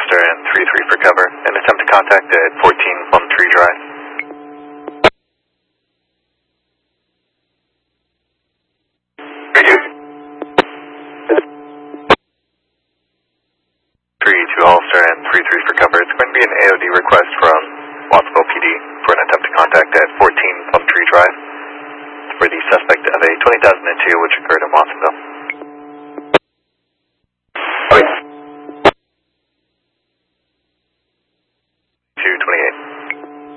Roadster and 3-3 for cover. An attempt to contact at 14 Plum Tree Drive.